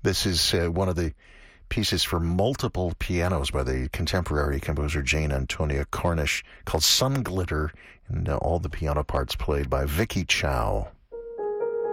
This is one of the pieces for multiple pianos by the contemporary composer Jane Antonia Cornish, called Sun Glitter, and all the piano parts played by Vicky Chow.